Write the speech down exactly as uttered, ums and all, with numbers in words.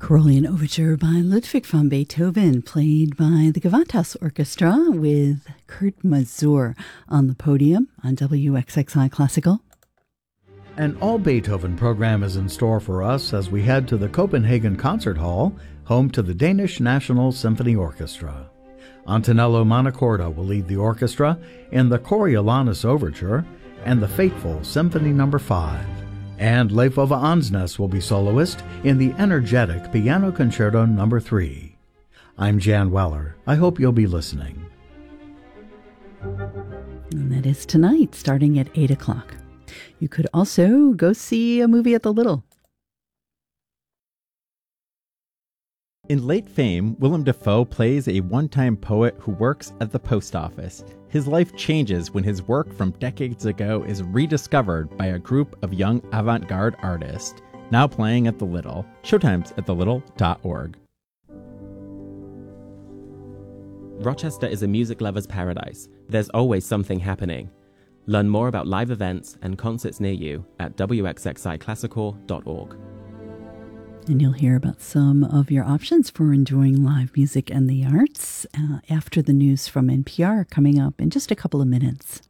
Tyrolean Overture by Ludwig van Beethoven, played by the Gewandhaus Orchestra with Kurt Masur on the podium on W X X I Classical. An all-Beethoven program is in store for us as we head to the Copenhagen Concert Hall, home to the Danish National Symphony Orchestra. Antonello Montecorda will lead the orchestra in the Coriolanus Overture and the fateful Symphony Number five. And Leif Ove Ansnes will be soloist in the energetic Piano Concerto Number three. I'm Jan Weller. I hope you'll be listening. And that is tonight, starting at eight o'clock. You could also go see a movie at the Little. In late fame, Willem Dafoe plays a one-time poet who works at the post office. His life changes when his work from decades ago is rediscovered by a group of young avant-garde artists, now playing at the Little. Showtimes at the little dot org. Rochester is a music lover's paradise. There's always something happening. Learn more about live events and concerts near you at W X X I classical dot org. And you'll hear about some of your options for enjoying live music and the arts uh, after the news from N P R coming up in just a couple of minutes.